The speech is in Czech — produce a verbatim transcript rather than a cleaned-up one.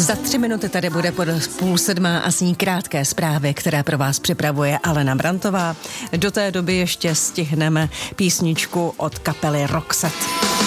Za tři minuty tady bude pod půl sedmá a zní krátké zprávy, které pro vás připravuje Alena Brantová. Do té doby ještě stihneme písničku od kapely Roxette.